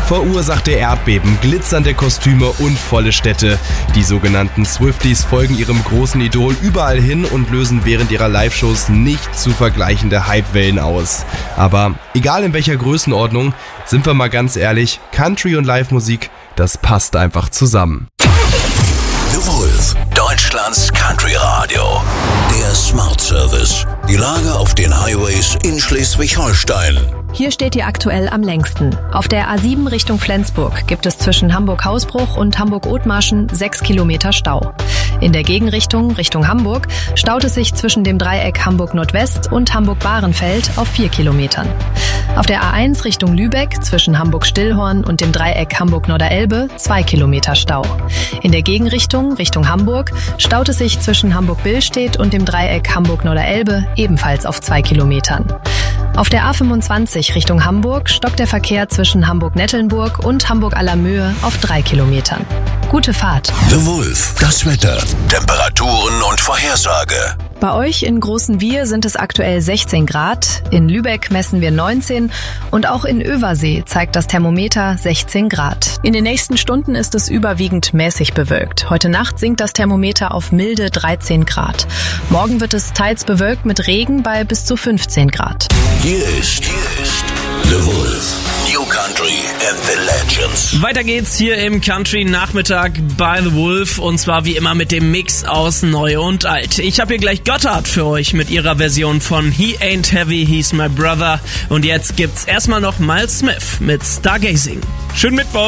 verursachte Erdbeben, glitzernde Kostüme und volle Städte. Die sogenannten Swifties folgen ihrem großen Idol überall hin und lösen während ihrer Live-Shows nicht zu vergleichende Hypewellen aus. Aber egal in welcher Größenordnung, sind wir mal ganz ehrlich, Country und Live-Musik, das passt einfach zusammen. The Wolf, Deutschlands Country Radio. Der Smart Service. Die Lage auf den Highways in Schleswig-Holstein. Hier steht ihr aktuell am längsten. Auf der A7 Richtung Flensburg gibt es zwischen Hamburg-Hausbruch und Hamburg-Othmarschen 6 Kilometer Stau. In der Gegenrichtung, Richtung Hamburg, staut es sich zwischen dem Dreieck Hamburg-Nordwest und Hamburg-Bahrenfeld auf 4 Kilometern. Auf der A1 Richtung Lübeck zwischen Hamburg-Stillhorn und dem Dreieck Hamburg-Norderelbe 2 Kilometer Stau. In der Gegenrichtung, Richtung Hamburg, staut es sich zwischen Hamburg-Billstedt und dem Dreieck Hamburg-Norderelbe ebenfalls auf 2 Kilometern. Auf der A25 Richtung Hamburg stockt der Verkehr zwischen Hamburg-Nettelnburg und Hamburg-Allermöhe auf 3 Kilometern. Gute Fahrt. The Wolf, das Wetter, Temperaturen und Vorhersage. Bei euch in Großenwier sind es aktuell 16 Grad, in Lübeck messen wir 19 und auch in Översee zeigt das Thermometer 16 Grad. In den nächsten Stunden ist es überwiegend mäßig bewölkt. Heute Nacht sinkt das Thermometer auf milde 13 Grad. Morgen wird es teils bewölkt mit Regen bei bis zu 15 Grad. Hier ist The Wolf. New Country and the Legends. Weiter geht's hier im Country Nachmittag bei The Wolf und zwar wie immer mit dem Mix aus Neu und Alt. Ich habe hier gleich Gotthard für euch mit ihrer Version von He Ain't Heavy, He's My Brother und jetzt gibt's erstmal noch Miles Smith mit Stargazing. Schönen Mittwoch!